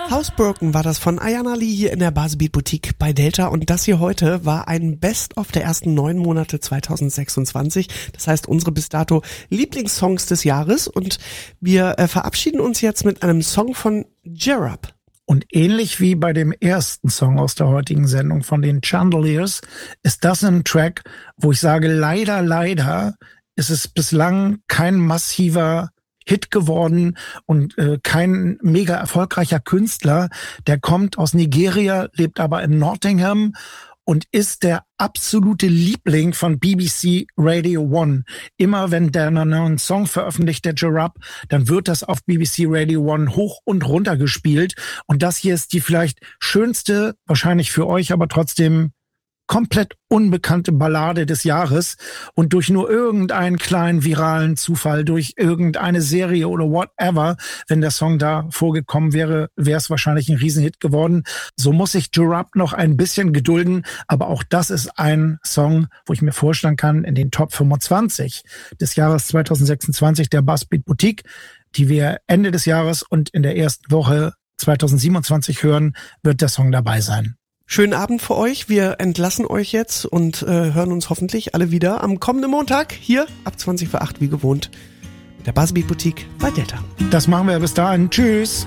Housebroken war das von Ayana Lee hier in der Buzzbeat Boutique bei Delta und das hier heute war ein Best-of der ersten 9 Monate 2026. Das heißt unsere bis dato Lieblingssongs des Jahres und wir verabschieden uns jetzt mit einem Song von J-Rap. Und ähnlich wie bei dem ersten Song aus der heutigen Sendung von den Chandeliers ist das ein Track, wo ich sage, leider ist es bislang kein massiver Hit geworden und kein mega erfolgreicher Künstler. Der kommt aus Nigeria, lebt aber in Nottingham und ist der absolute Liebling von BBC Radio 1. Immer wenn der einen neuen Song veröffentlicht, der J-Rap, dann wird das auf BBC Radio 1 hoch und runter gespielt. Und das hier ist die vielleicht schönste, wahrscheinlich für euch, aber trotzdem komplett unbekannte Ballade des Jahres und durch nur irgendeinen kleinen viralen Zufall, durch irgendeine Serie oder whatever, wenn der Song da vorgekommen wäre, wäre es wahrscheinlich ein Riesenhit geworden. So muss sich J-Rap noch ein bisschen gedulden, aber auch das ist ein Song, wo ich mir vorstellen kann, in den Top 25 des Jahres 2026 der Buzzbeat Boutique, die wir Ende des Jahres und in der ersten Woche 2027 hören, wird der Song dabei sein. Schönen Abend für euch. Wir entlassen euch jetzt und hören uns hoffentlich alle wieder am kommenden Montag hier ab 20 vor 8 wie gewohnt mit der Buzzbeat Boutique bei Delta. Das machen wir bis dahin. Tschüss.